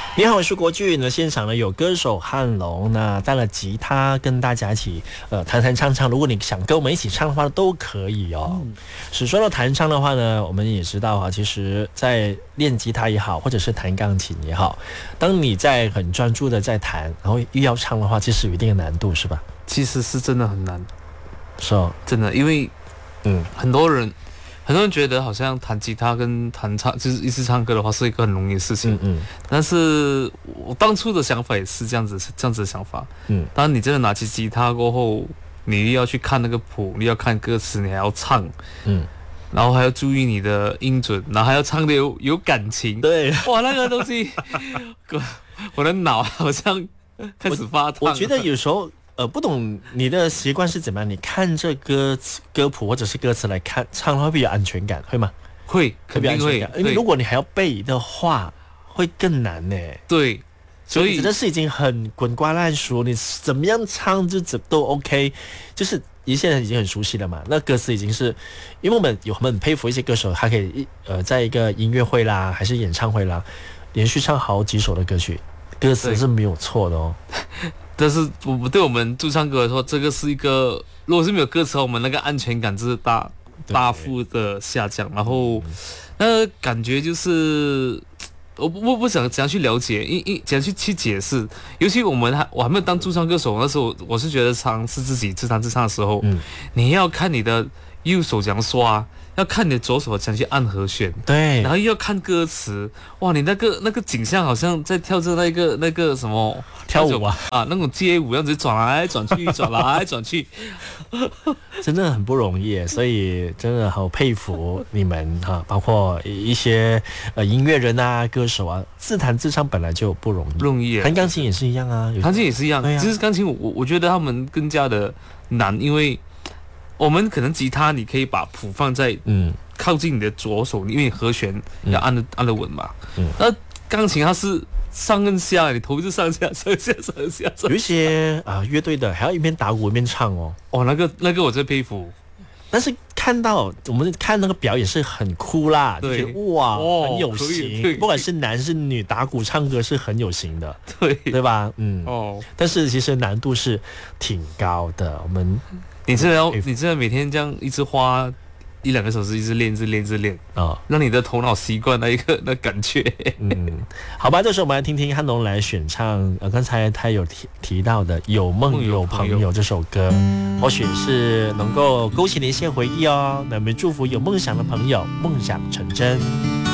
你好，我是国巨。现场呢有歌手汉龙呢带了吉他跟大家一起弹弹唱唱。如果你想跟我们一起唱的话都可以哦。是说到弹唱的话呢，我们也知道啊，其实在练吉他也好，或者是弹钢琴也好，当你在很专注的在弹，然后又要唱的话，其实有一定的难度，是吧？ 其实是真的很难， 是哦， 真的，因为很多人觉得好像弹吉他跟弹唱就是一直唱歌的话是一个很容易的事情，但是我当初的想法也是这样子的想法，当你真的拿起吉他过后，你又要去看那个谱，你要看歌词，你还要唱，然后还要注意你的音准，然后还要唱的有感情， 对， 哇，那个东西，我的脑好像开始发烫。 我觉得有时候。不懂你的习惯是怎么样？你看这歌谱或者是歌词来看唱，会不会有安全感？会吗？ 会，肯定会。 因为如果你还要背的话，会更难呢。 对， 所以真的是已经很滚瓜烂熟，你怎么样唱就都 OK， 就是现在已经很熟悉了嘛。那歌词已经是，因为我们很佩服一些歌手，他可以在一个音乐会啦，还是演唱会啦，连续唱好几首的歌曲，歌词是没有错的哦。 但是对我们驻唱歌来说，这个是一个，如果是没有歌词，我们那个安全感就是大幅的下降，然后那个感觉就是我不想怎样去了解，怎样去解释。尤其我还没有当驻唱歌手那时候，我是觉得尝试自己自弹自唱的时候，你要看你的右手怎样刷。要看你的左手怎样去按和弦， 对， 然后又要看歌词，哇，你那个景象好像在跳着那个什么跳舞啊， 那种街舞样子转来转去，转来转去， 真的很不容易，所以真的好佩服你们哈，包括一些音乐人啊、歌手啊，自弹自唱本来就不容易，弹钢琴也是一样啊， 弹琴也是一样，其实钢琴我觉得他们更加的难，因为。我们可能吉他你可以把谱放在靠近你的左手，因为和弦要按得稳嘛。那钢琴它是上跟下，你头是上下上下上下。 有一些乐队的还要一边打鼓一边唱哦。 哦，那个我最佩服。 但是我们看那个表演是很酷啦，就觉得哇，很有型。不管是男是女，打鼓唱歌是很有型的，对吧？但是其实难度是挺高的。我们。 你真的每天这样一直花1-2个小时，一直练让你的头脑习惯那感觉。 好吧，这时候我们来听听汉龙来选唱刚才他有提到的《有梦有朋友》这首歌，或许是能够勾起你一些回忆哦。那我们祝福有梦想的朋友梦想成真。